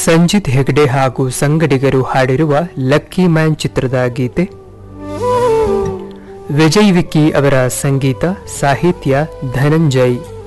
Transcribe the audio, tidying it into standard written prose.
ಸಂಜಿತ್ ಹೆಗ್ಡೆ ಹಾಗೂ ಸಂಗಡಿಗರು ಹಾಡಿರುವ ಲಕ್ಕಿ ಮ್ಯಾನ್ ಚಿತ್ರದ ಗೀತೆ. ವಿಜಯ್ ವಿಕ್ಕಿ ಅವರ ಸಂಗೀತ, ಸಾಹಿತ್ಯ ಧನಂಜಯ್.